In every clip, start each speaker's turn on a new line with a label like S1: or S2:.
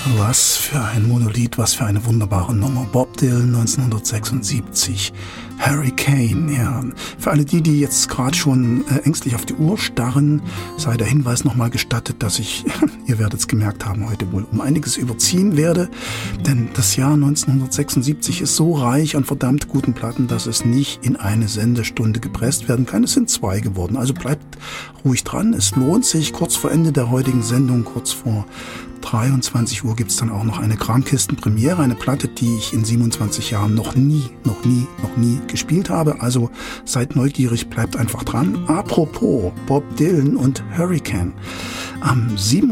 S1: Was für ein Monolith, was für eine wunderbare Nummer. Bob Dylan 1976. Hurricane, ja. Für alle die jetzt gerade schon ängstlich auf die Uhr starren, sei der Hinweis nochmal gestattet, dass ich, ihr werdet es gemerkt haben, heute wohl um einiges überziehen werde. Denn das Jahr 1976 ist so reich an verdammt guten Platten, dass es nicht in eine Sendestunde gepresst werden kann. Es sind 2 geworden. Also bleibt ruhig dran. Es lohnt sich. Kurz vor Ende der heutigen Sendung, kurz vor 23 Uhr gibt's dann auch noch eine Kramkistenpremiere, eine Platte, die ich in 27 Jahren noch nie gespielt habe. Also seid neugierig, bleibt einfach dran. Apropos Bob Dylan und Hurricane. Am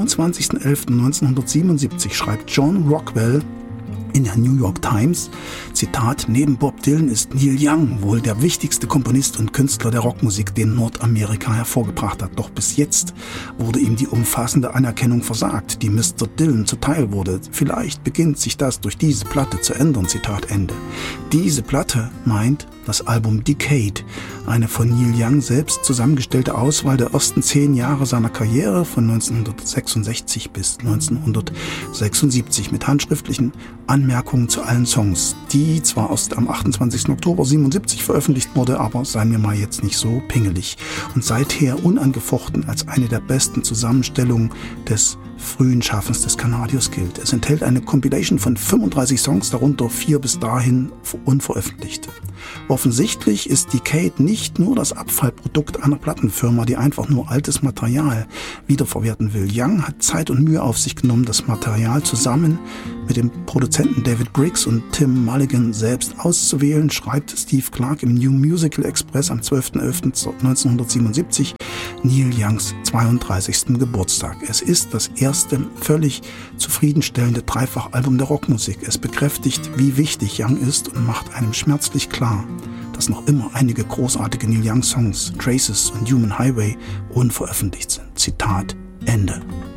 S1: 27.11.1977 schreibt John Rockwell in der New York Times, Zitat, neben Bob Dylan ist Neil Young wohl der wichtigste Komponist und Künstler der Rockmusik, den Nordamerika hervorgebracht hat. Doch bis jetzt wurde ihm die umfassende Anerkennung versagt, die Mr. Dylan zuteil wurde. Vielleicht beginnt sich das durch diese Platte zu ändern, Zitat Ende. Diese Platte meint das Album Decade, eine von Neil Young selbst zusammengestellte Auswahl der ersten 10 Jahre seiner Karriere von 1966 bis 1976 mit handschriftlichen Anmerkungen zu allen Songs, die zwar erst am 28. Oktober 77 veröffentlicht wurde, aber seien wir mal jetzt nicht so pingelig und seither unangefochten als eine der besten Zusammenstellungen des frühen Schaffens des Kanadiers gilt. Es enthält eine Compilation von 35 Songs, darunter 4 bis dahin unveröffentlichte. Offensichtlich ist Decade nicht nur das Abfallprodukt einer Plattenfirma, die einfach nur altes Material wiederverwerten will. Young hat Zeit und Mühe auf sich genommen, das Material zusammen mit dem Produzenten David Briggs und Tim Mulligan selbst auszuwählen, schreibt Steve Clark im New Musical Express am 12.11.1977, Neil Youngs 32. Geburtstag. Es ist das erste völlig zufriedenstellende Dreifachalbum der Rockmusik. Es bekräftigt, wie wichtig Young ist und macht einem schmerzlich klar, dass noch immer einige großartige Neil Young Songs, Traces und Human Highway unveröffentlicht sind. Zitat Ende.